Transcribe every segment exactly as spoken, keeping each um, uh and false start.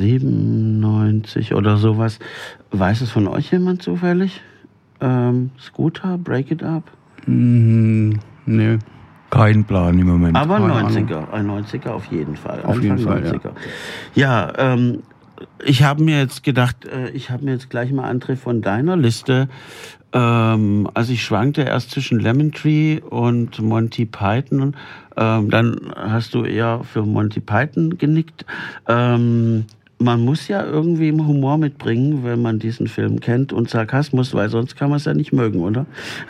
siebenundneunzig oder sowas. Weiß es von euch jemand zufällig? Ähm, Scooter, Break It Up? Mm, nee, kein Plan im Moment. Aber Keine neunziger, Ahnung. ein neunziger auf jeden Fall. Auf Anfang jeden Fall, neunziger. Ja, ja ähm, ich habe mir jetzt gedacht, äh, ich habe mir jetzt gleich mal, André, von deiner Liste, ähm, also ich schwankte erst zwischen Lemon Tree und Monty Python, ähm, dann hast du eher für Monty Python genickt. Ähm, man muss ja irgendwie Humor mitbringen, wenn man diesen Film kennt, und Sarkasmus, weil sonst kann man es ja nicht mögen, oder?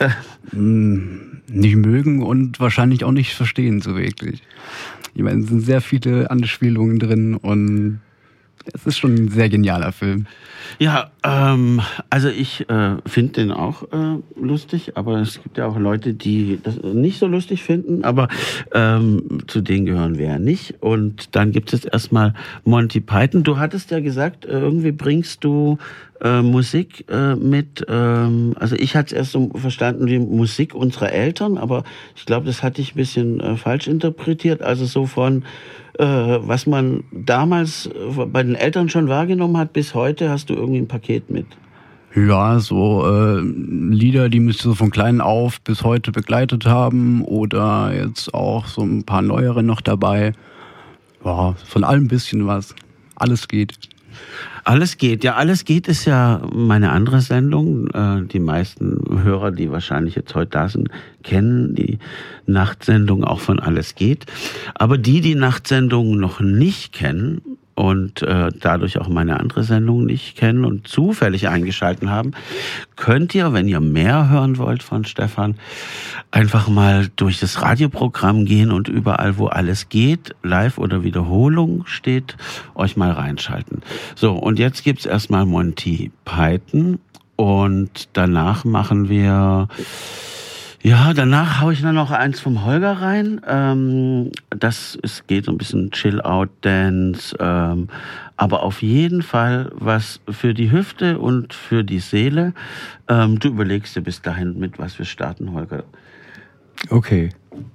mm, nicht mögen und wahrscheinlich auch nicht verstehen so wirklich. Ich meine, es sind sehr viele Anspielungen drin und es ist schon ein sehr genialer Film. Ja, ähm, also ich äh, finde den auch äh, lustig, aber es gibt ja auch Leute, die das nicht so lustig finden, aber ähm, zu denen gehören wir ja nicht. Und dann gibt es jetzt erstmal Monty Python. Du hattest ja gesagt, äh, irgendwie bringst du äh, Musik äh, mit, ähm, also ich hatte es erst so verstanden wie Musik unserer Eltern, aber ich glaube, das hatte ich ein bisschen äh, falsch interpretiert, also so von äh, was man damals äh, bei den Eltern schon wahrgenommen hat, bis heute hast du irgendwie ein Paket mit. Ja, so äh, Lieder, die mich so von klein auf bis heute begleitet haben, oder jetzt auch so ein paar neuere noch dabei. Ja, von allem ein bisschen was. Alles geht. Alles geht. Ja, alles geht ist ja meine andere Sendung. Die meisten Hörer, die wahrscheinlich jetzt heute da sind, kennen die Nachtsendung auch von Alles geht. Aber die, die Nachtsendungen noch nicht kennen und äh, dadurch auch meine andere Sendung nicht kennen und zufällig eingeschalten haben, könnt ihr, wenn ihr mehr hören wollt von Stefan, einfach mal durch das Radioprogramm gehen und überall, wo Alles geht, Live oder Wiederholung steht, euch mal reinschalten. So, und jetzt gibt's erstmal Monty Python und danach machen wir... Ja, danach hau ich dann noch eins vom Holger rein. Ähm, das es geht so ein bisschen Chill-Out-Dance, ähm, aber auf jeden Fall was für die Hüfte und für die Seele. Ähm, du überlegst dir bis dahin, mit was wir starten, Holger. Okay.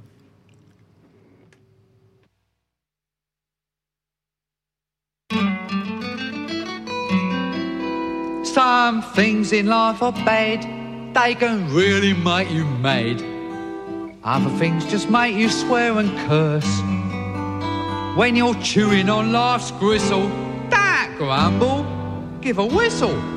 Some things in life are bad. They can really make you mad. Other things just make you swear and curse. When you're chewing on life's gristle, don't grumble, give a whistle.